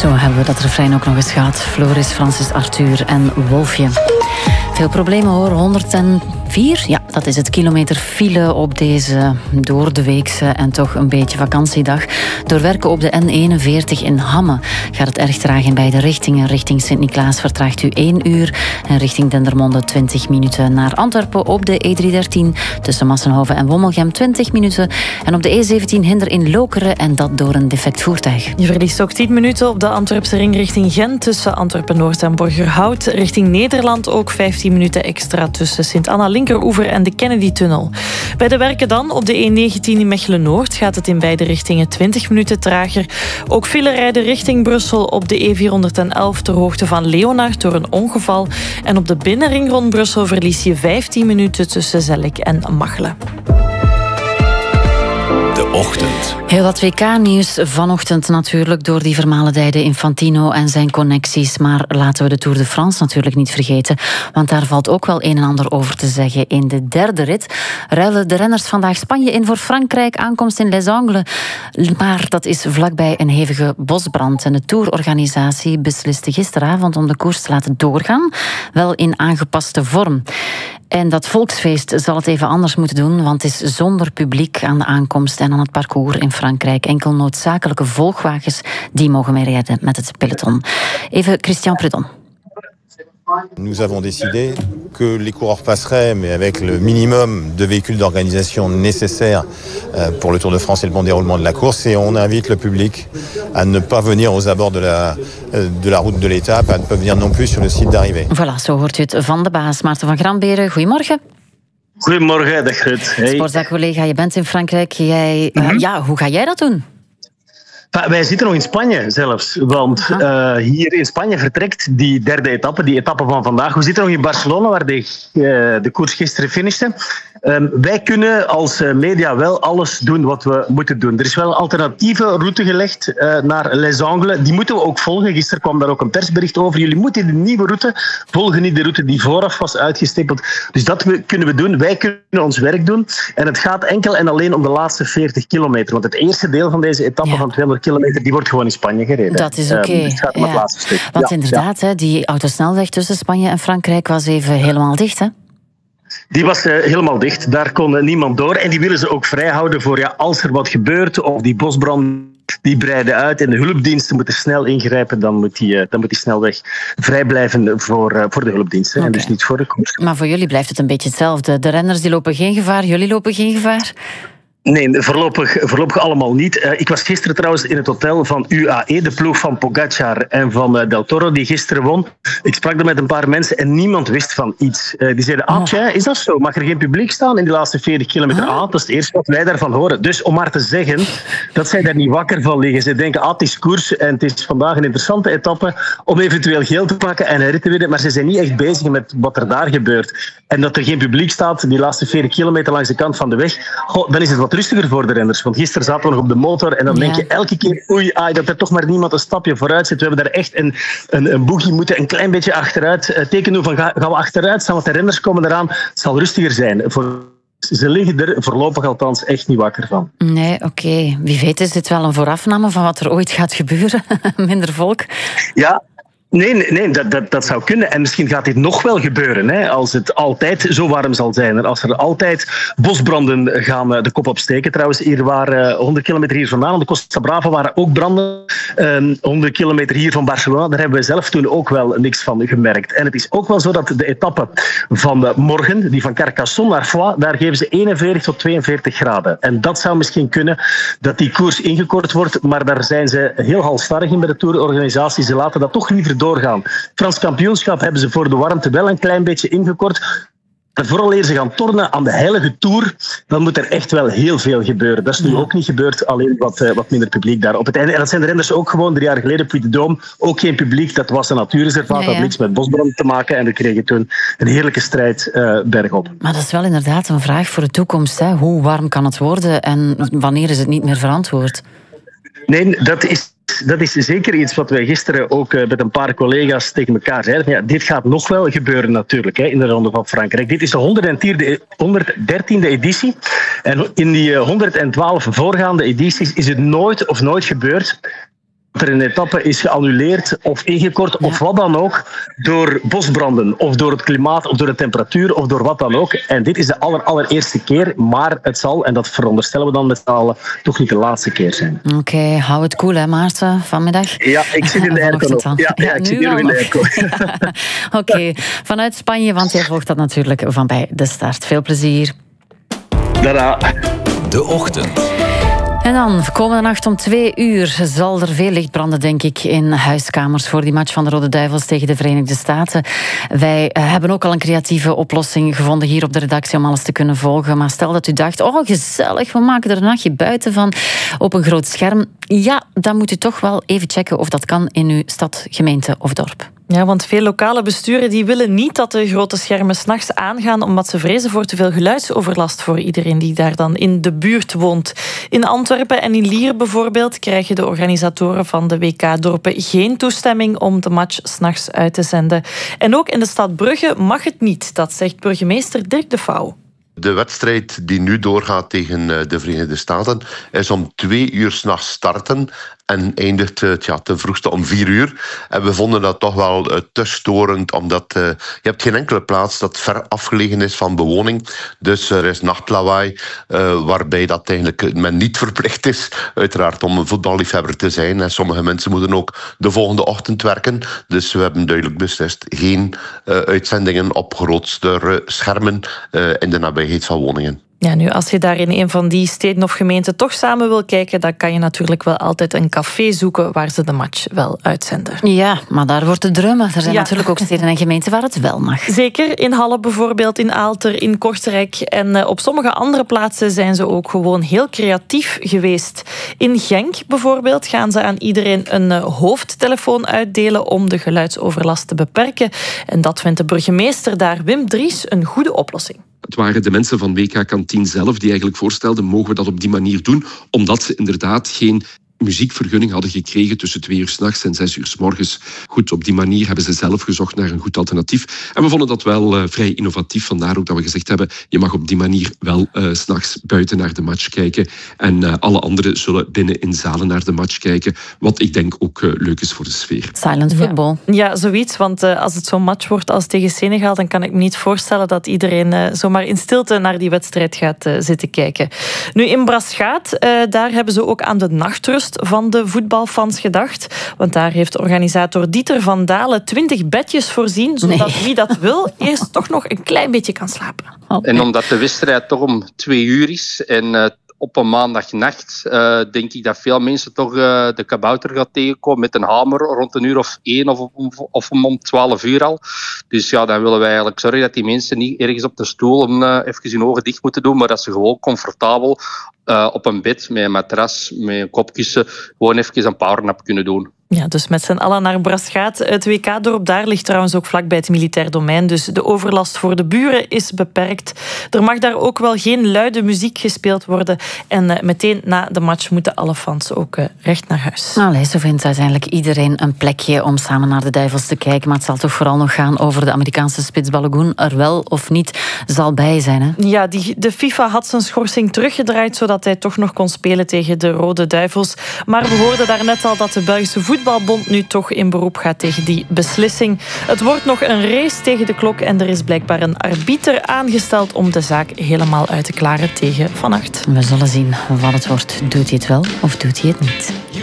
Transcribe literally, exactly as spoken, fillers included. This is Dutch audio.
Zo hebben we dat refrein ook nog eens gehad. Floris, Francis, Arthur en Wolfje. Veel problemen hoor, honderdvier. Ja, dat is het kilometer file op deze doordeweekse en toch een beetje vakantiedag. Door werken op de N eenenveertig in Hamme gaat het erg traag in beide richtingen. Richting Sint-Niklaas vertraagt u één uur en richting Dendermonde twintig minuten. Naar Antwerpen op de E driehonderddertien tussen Massenhoven en Wommelgem twintig minuten. En op de E zeventien hinder in Lokeren en dat door een defect voertuig. Je verliest ook tien minuten op de Antwerpse ring richting Gent tussen Antwerpen-Noord en Borgerhout. Richting Nederland ook vijftien minuten extra tussen Sint-Anna-Linkeroever en de Kennedy-tunnel. Bij de werken dan op de E negentien in Mechelen-Noord gaat het in beide richtingen twintig minuten trager. Ook file rijden richting Brussel op de E vierhonderdelf ter hoogte van Leonard door een ongeval. En op de binnenring rond Brussel verlies je vijftien minuten tussen Zellik en Machelen. De ochtend. Heel wat W K-nieuws vanochtend natuurlijk door die vermalendijde Infantino en zijn connecties. Maar laten we de Tour de France natuurlijk niet vergeten. Want daar valt ook wel een en ander over te zeggen. In de derde rit ruilen de renners vandaag Spanje in voor Frankrijk. Aankomst in Les Angles. Maar dat is vlakbij een hevige bosbrand. En de Tourorganisatie besliste gisteravond om de koers te laten doorgaan. Wel in aangepaste vorm. En dat volksfeest zal het even anders moeten doen, want het is zonder publiek aan de aankomst en aan het parcours in Frankrijk. Enkel noodzakelijke volgwagens die mogen meerijden met het peloton. Even Christian Prudhomme. Nous avons décidé que les coureurs passeraient, mais avec le minimum de véhicules d'organisation nécessaires pour le Tour de France et le bon déroulement de la course. Et on invite le public à ne pas venir aux abords de la, de la route de l'étape, à ne pas venir non plus sur le site d'arrivée. Voilà, zo hoort u het van de baas. Maarten van Gramberen, goedemorgen. Goedemorgen, dag Rut. Hey. Sportzaakcollega, je bent in Frankrijk. Jij, mm-hmm. uh, ja, hoe ga jij dat doen? Wij zitten nog in Spanje zelfs, want uh, hier in Spanje vertrekt die derde etappe, die etappe van vandaag. We zitten nog in Barcelona, waar de, uh, de koers gisteren finishte. Um, wij kunnen als media wel alles doen wat we moeten doen. Er is wel een alternatieve route gelegd uh, naar Les Angles. Die moeten we ook volgen. Gisteren kwam daar ook een persbericht over. Jullie moeten de nieuwe route volgen, niet de route die vooraf was uitgestippeld. Dus dat we, kunnen we doen. Wij kunnen ons werk doen. En het gaat enkel en alleen om de laatste veertig kilometer. Want het eerste deel van deze etappe ja. van tweehonderd kilometer, die wordt gewoon in Spanje gereden. Dat is oké. Okay. Um, dus het gaat om ja. het laatste stuk. Want ja. inderdaad, ja. hè, die autosnelweg tussen Spanje en Frankrijk was even helemaal dicht, hè? Die was uh, helemaal dicht. Daar kon uh, niemand door. En die willen ze ook vrijhouden voor ja, als er wat gebeurt of die bosbrand die breiden uit en de hulpdiensten moeten snel ingrijpen, dan moet die, uh, dan moet die snelweg vrij blijven voor, uh, voor de hulpdiensten okay. en dus niet voor de koers. Maar voor jullie blijft het een beetje hetzelfde. De renners die lopen geen gevaar, jullie lopen geen gevaar? Nee, voorlopig, voorlopig allemaal niet. Uh, ik was gisteren trouwens in het hotel van U A E, de ploeg van Pogacar en van uh, Del Toro, die gisteren won. Ik sprak er met een paar mensen en niemand wist van iets. Uh, die zeiden, ah, tja, is dat zo? Mag er geen publiek staan in die laatste veertig kilometer? Ah, dat is het eerste wat wij daarvan horen. Dus om maar te zeggen dat zij daar niet wakker van liggen. Ze denken, ah, het is koers en het is vandaag een interessante etappe om eventueel geel te pakken en een rit te winnen. Maar ze zijn niet echt bezig met wat er daar gebeurt. En dat er geen publiek staat, die laatste veertig kilometer langs de kant van de weg, goh, dan is het wat rustiger voor de renners. Want gisteren zaten we nog op de motor en dan ja. denk je elke keer, oei, ai, dat er toch maar niemand een stapje vooruit zit. We hebben daar echt een, een, een boegie moeten een klein beetje achteruit uh, tekenen. Van, ga, gaan we achteruit staan, want de renners komen eraan. Het zal rustiger zijn. Voor, ze liggen er voorlopig althans echt niet wakker van. Nee, oké. Okay. Wie weet is dit wel een voorafname van wat er ooit gaat gebeuren. Minder volk. Ja. Nee, nee, nee dat, dat, dat zou kunnen. En misschien gaat dit nog wel gebeuren. Hè, als het altijd zo warm zal zijn. En als er altijd bosbranden gaan de kop opsteken. Trouwens, hier waren honderd kilometer hier vandaan. Aan de Costa Brava waren ook branden. Um, honderd kilometer hier van Barcelona. Daar hebben we zelf toen ook wel niks van gemerkt. En het is ook wel zo dat de etappe van morgen, die van Carcassonne naar Foix, daar geven ze eenenveertig tot tweeënveertig graden. En dat zou misschien kunnen dat die koers ingekort wordt. Maar daar zijn ze heel halstarrig in bij de Tourorganisatie. Ze laten dat toch liever doorgaan. Frans kampioenschap hebben ze voor de warmte wel een klein beetje ingekort. En vooral eer ze gaan tornen aan de heilige Tour, dan moet er echt wel heel veel gebeuren. Dat is nu ook niet gebeurd, alleen wat, uh, wat minder publiek daar op het einde. En dat zijn de renners ook gewoon drie jaar geleden, Puy de Dôme, ook geen publiek. Dat was een natuurreservaat, ja, ja. Dat had niks met bosbrand te maken. En we kregen toen een heerlijke strijd uh, bergop. Maar dat is wel inderdaad een vraag voor de toekomst. Hè? Hoe warm kan het worden en wanneer is het niet meer verantwoord? Nee, dat is... Dat is zeker iets wat wij gisteren ook met een paar collega's tegen elkaar zeiden. Ja, dit gaat nog wel gebeuren natuurlijk, hè, in de Ronde van Frankrijk. Dit is de honderddertiende editie. En in die honderdtwaalf voorgaande edities is het nooit of nooit gebeurd er een etappe is geannuleerd of ingekort of wat dan ook door bosbranden of door het klimaat of door de temperatuur of door wat dan ook. En dit is de aller, allereerste keer, maar het zal, en dat veronderstellen we dan met z'n allen, toch niet de laatste keer zijn. Oké, okay, hou het koel, hè Maarten, vanmiddag. Ja, ik zit in de airco nog. Ja, ja, ik zit hier in de airco. Oké, okay, vanuit Spanje, want jij volgt dat natuurlijk van bij de start. Veel plezier. Dada. De Ochtend. En dan, komende nacht om twee uur zal er veel licht branden, denk ik, in huiskamers voor die match van de Rode Duivels tegen de Verenigde Staten. Wij uh, hebben ook al een creatieve oplossing gevonden hier op de redactie om alles te kunnen volgen. Maar stel dat u dacht, oh gezellig, we maken er een nachtje buiten van op een groot scherm. Ja, dan moet u toch wel even checken of dat kan in uw stad, gemeente of dorp. Ja, want veel lokale besturen die willen niet dat de grote schermen 's nachts aangaan, omdat ze vrezen voor te veel geluidsoverlast voor iedereen die daar dan in de buurt woont. In Antwerpen en in Lier bijvoorbeeld krijgen de organisatoren van de W K-dorpen geen toestemming om de match 's nachts uit te zenden. En ook in de stad Brugge mag het niet, dat zegt burgemeester Dirk de Vouw. De wedstrijd die nu doorgaat tegen de Verenigde Staten is om twee uur 's nachts starten en eindigt tja, ten vroegste om vier uur. En we vonden dat toch wel uh, te storend, omdat uh, je hebt geen enkele plaats dat ver afgelegen is van bewoning. Dus er is nachtlawaai, uh, waarbij dat eigenlijk men niet verplicht is, uiteraard, om een voetballiefhebber te zijn. En sommige mensen moeten ook de volgende ochtend werken. Dus we hebben duidelijk beslist geen uh, uitzendingen op grootste schermen uh, in de nabijheid van woningen. Ja, nu, als je daar in een van die steden of gemeenten toch samen wil kijken, dan kan je natuurlijk wel altijd een café zoeken waar ze de match wel uitzenden. Ja, maar daar wordt te drummen. Er zijn ja. natuurlijk ook steden en gemeenten waar het wel mag. Zeker, in Halle bijvoorbeeld, in Aalter, in Kortrijk. En uh, op sommige andere plaatsen zijn ze ook gewoon heel creatief geweest. In Genk bijvoorbeeld gaan ze aan iedereen een uh, hoofdtelefoon uitdelen om de geluidsoverlast te beperken. En dat vindt de burgemeester daar, Wim Dries, een goede oplossing. Het waren de mensen van W K Kantien zelf die eigenlijk voorstelden, mogen we dat op die manier doen, omdat ze inderdaad geen muziekvergunning hadden gekregen tussen twee uur 's nachts en zes uur 's morgens. Goed, op die manier hebben ze zelf gezocht naar een goed alternatief. En we vonden dat wel uh, vrij innovatief. Vandaar ook dat we gezegd hebben, je mag op die manier wel uh, 's nachts buiten naar de match kijken. En uh, alle anderen zullen binnen in zalen naar de match kijken. Wat ik denk ook uh, leuk is voor de sfeer. Silent football. Ja, ja zoiets. Want uh, als het zo'n match wordt als tegen Senegal, dan kan ik me niet voorstellen dat iedereen uh, zomaar in stilte naar die wedstrijd gaat uh, zitten kijken. Nu, in Braschaat, uh, daar hebben ze ook aan de nachtrust van de voetbalfans gedacht. Want daar heeft organisator Dieter van Dalen twintig bedjes voorzien, zodat nee. wie dat wil eerst toch nog een klein beetje kan slapen. Okay. En omdat de wedstrijd toch om twee uur is en uh, op een maandagnacht uh, denk ik dat veel mensen toch uh, de kabouter gaat tegenkomen met een hamer rond een uur of één of, of, of om twaalf uur al. Dus ja, dan willen wij eigenlijk zorgen dat die mensen niet ergens op de stoel uh, even hun ogen dicht moeten doen, maar dat ze gewoon comfortabel uh, op een bed met een matras, met een kopkussen, gewoon even een powernap kunnen doen. Ja, dus met z'n allen naar Braschaat. Het W K-dorp daar ligt trouwens ook vlakbij het militair domein, dus de overlast voor de buren is beperkt. Er mag daar ook wel geen luide muziek gespeeld worden. En uh, meteen na de match moeten alle fans ook uh, recht naar huis. Allee, zo vindt uiteindelijk iedereen een plekje om samen naar de Duivels te kijken. Maar het zal toch vooral nog gaan over de Amerikaanse spits Balogun er wel of niet zal bij zijn. Hè? Ja, die, de FIFA had zijn schorsing teruggedraaid, zodat hij toch nog kon spelen tegen de Rode Duivels. Maar we hoorden daarnet al dat de Belgische voetbalbond nu toch in beroep gaat tegen die beslissing. Het wordt nog een race tegen de klok en er is blijkbaar een arbiter aangesteld om de zaak helemaal uit te klaren tegen Van Acht. We zullen zien wat het wordt. Doet hij het wel of doet hij het niet?